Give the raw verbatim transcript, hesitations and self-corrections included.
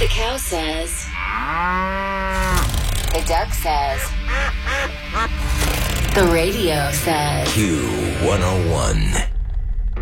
The cow says. The duck says. The radio says. Q one oh one.